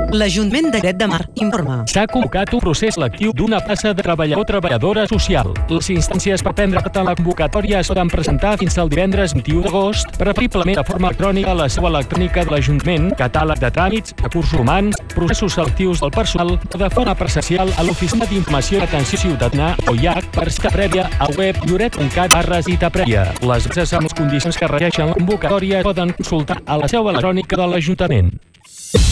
L'Ajuntament de Lloret de Mar informa. S'ha convocat un procés selectiu d'una plaça de treballador o treballadora social. Les instàncies per prendre part en la convocatòria es poden presentar fins al divendres 21 d'agost, preferiblement de forma electrònica a la seu electrònica de l'Ajuntament, catàleg de tràmits, recursos humans, processos selectius del personal o de forma presencial a l'Oficina d'Informació i Atenció Ciutadana o IAC per cita prèvia a web lloret.cat/cita prèvia. Les bases amb les condicions que regeixen la convocatòria es poden consultar a la seu electrònica de l'Ajuntament.